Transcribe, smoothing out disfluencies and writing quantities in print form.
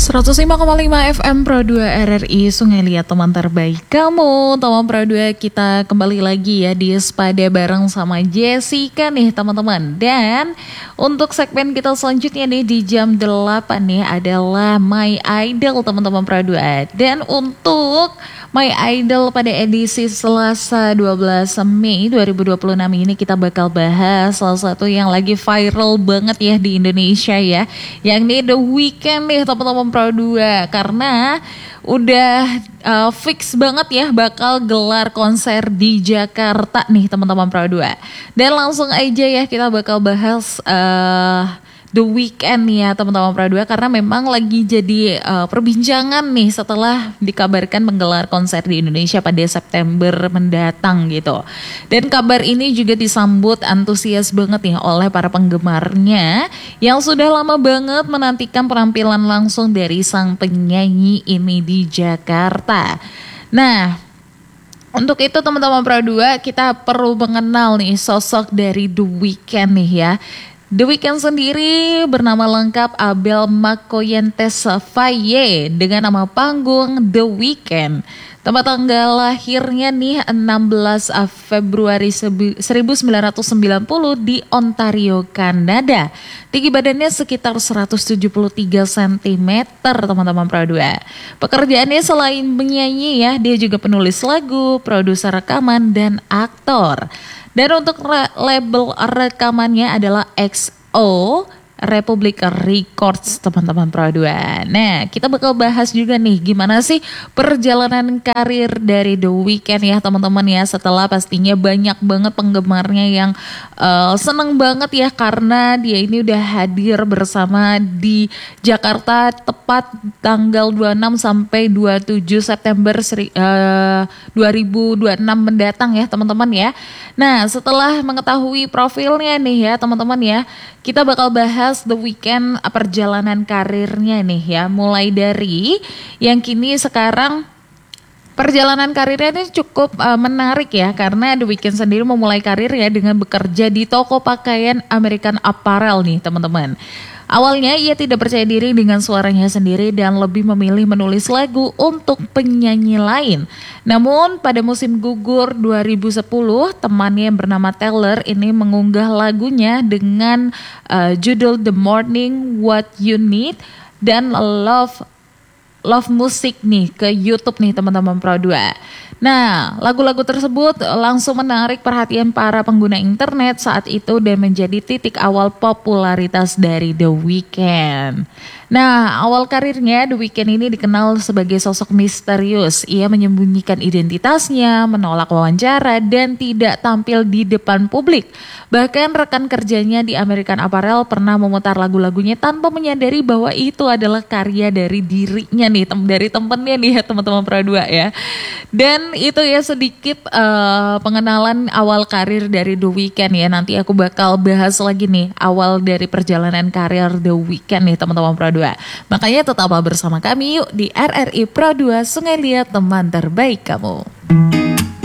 105,5 FM Pro 2 RRI Sungai Liat, teman terbaik kamu. Teman Pro 2, kita kembali lagi ya di Spada bareng sama Jessica nih teman-teman. Dan untuk segmen kita selanjutnya nih di jam 8 nih adalah My Idol teman-teman Pro 2. Dan untuk My Idol pada edisi Selasa 12 Mei 2026 ini kita bakal bahas salah satu yang lagi viral banget ya di Indonesia ya, yang ini The Weeknd nih teman-teman Pro 2, karena udah fix banget ya bakal gelar konser di Jakarta nih teman-teman Pro 2. Dan langsung aja ya kita bakal bahas The Weeknd ya teman-teman Pro 2, karena memang lagi jadi perbincangan nih setelah dikabarkan menggelar konser di Indonesia pada September mendatang gitu. Dan kabar ini juga disambut antusias banget nih oleh para penggemarnya yang sudah lama banget menantikan penampilan langsung dari sang penyanyi ini di Jakarta. Nah, untuk itu teman-teman Pro 2, kita perlu mengenal nih sosok dari The Weeknd nih ya. The Weeknd sendiri bernama lengkap Abel Makoyentes Faye dengan nama panggung The Weeknd. Tempat tanggal lahirnya nih 16 Februari 1990 di Ontario, Kanada. Tinggi badannya sekitar 173 cm teman-teman Pro 2. Pekerjaannya selain menyanyi ya, dia juga penulis lagu, produser rekaman, dan aktor. Dan untuk label rekamannya adalah XO Republic Records teman-teman Pro 2. Nah, kita bakal bahas juga nih gimana sih perjalanan karir dari The Weeknd ya teman-teman ya, setelah pastinya banyak banget penggemarnya yang seneng banget ya karena dia ini udah hadir bersama di Jakarta tepat tanggal 26 sampai 27 September 2026 mendatang ya teman-teman ya. Nah, setelah mengetahui profilnya nih ya teman-teman ya, kita bakal bahas The Weeknd perjalanan karirnya nih ya, mulai dari yang kini sekarang perjalanan karirnya ini cukup menarik ya, karena The Weeknd sendiri memulai karir ya dengan bekerja di toko pakaian American Apparel nih teman-teman. Awalnya ia tidak percaya diri dengan suaranya sendiri dan lebih memilih menulis lagu untuk penyanyi lain. Namun pada musim gugur 2010, temannya yang bernama Taylor ini mengunggah lagunya dengan judul The Morning What You Need dan Love Music nih ke YouTube nih teman-teman Pro 2. Nah, lagu-lagu tersebut langsung menarik perhatian para pengguna internet saat itu dan menjadi titik awal popularitas dari The Weeknd. Nah, awal karirnya The Weeknd ini dikenal sebagai sosok misterius. Ia menyembunyikan identitasnya, menolak wawancara, dan tidak tampil di depan publik. Bahkan rekan kerjanya di American Apparel pernah memutar lagu-lagunya tanpa menyadari bahwa itu adalah karya dari dirinya nih, dari temennya nih ya teman-teman Pro 2 ya. Dan itu ya sedikit pengenalan awal karir dari The Weeknd ya. Nanti aku bakal bahas lagi nih awal dari perjalanan karir The Weeknd nih teman-teman Pro 2. Makanya tetaplah bersama kami yuk di RRI Pro 2 Sungai Liat, teman terbaik kamu.